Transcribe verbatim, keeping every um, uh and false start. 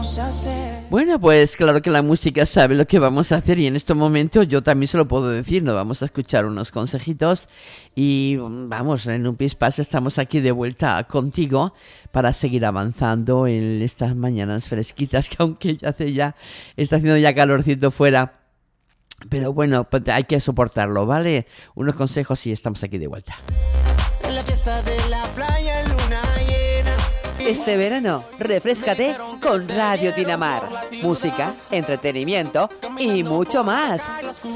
vamos a hacer? Bueno, pues claro que la música sabe lo que vamos a hacer y en este momento yo también se lo puedo decir, nos vamos a escuchar unos consejitos y vamos, en un pispás estamos aquí de vuelta contigo para seguir avanzando en estas mañanas fresquitas que aunque ya hace ya, está haciendo ya calorcito fuera, pero bueno, pues hay que soportarlo, ¿vale? Unos consejos y estamos aquí de vuelta. En la fiesta de la playa en luna llena. Este verano, refréscate con Radio Dinamar. Música, entretenimiento y mucho más.